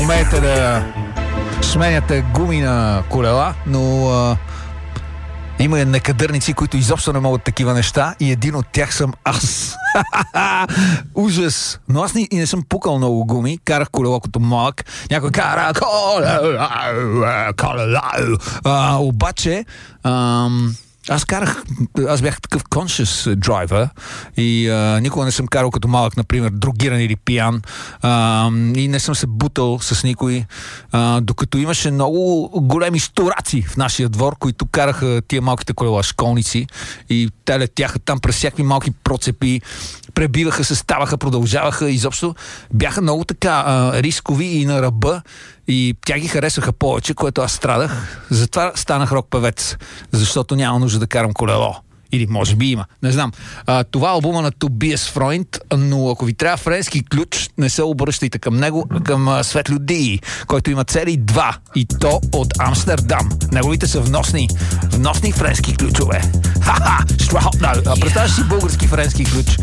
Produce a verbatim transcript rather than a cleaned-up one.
умеете да сменяте гуми на колела, но а, има некадърници, които изобщо не могат такива неща и един от тях съм аз. Ужас! Но аз не, и не съм пукал много гуми, карах колело като малък. Някой кара колело. А, обаче ам, аз карах, аз бях такъв conscious driver и а, никога не съм карал като малък, например, другиран или пиян, а, и не съм се бутал с никой, а, докато имаше много големи стораци в нашия двор, които караха тия малките колела, школници, и те летяха там през всякакви малки процепи, пребиваха се, ставаха, продължаваха, изобщо бяха много така а, рискови и на ръба, и тя ги харесваха повече, което аз страдах. Затова станах рок-певец, защото няма нужда да карам колело. Или може би има, не знам. А, това е албума на Тобиас Фройнд, но ако ви трябва френски ключ, не се обръщайте към него, към а, Светлю Ди, който има цели два, и то от Амстердам. Неговите са вносни, вносни френски ключове. Ха-ха! Представяш си български френски ключ?